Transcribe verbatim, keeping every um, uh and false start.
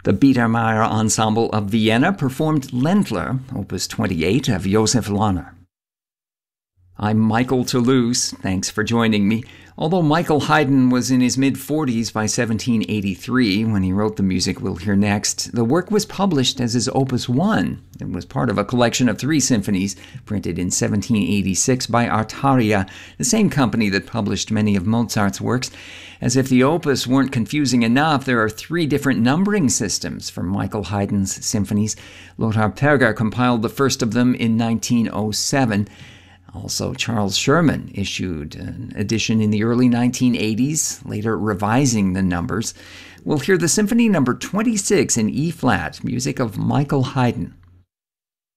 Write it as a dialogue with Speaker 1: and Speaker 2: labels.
Speaker 1: The Biedermeier Ensemble of Vienna performed Ländler, Opus twenty-eight of Josef Lahner. I'm Michael Toulouse. Thanks for joining me. Although Michael Haydn was in his mid-forties by seventeen eighty-three when he wrote the music we'll hear next, the work was published as his Opus one. It was part of a collection of three symphonies printed in seventeen eighty-six by Artaria, the same company that published many of Mozart's works. As if the opus weren't confusing enough, there are three different numbering systems for Michael Haydn's symphonies. Lothar Perger compiled the first of them in nineteen oh seven. Also, Charles Sherman issued an edition in the early nineteen eighties, later revising the numbers. We'll hear the Symphony number twenty-six in E-flat, music of Michael Haydn.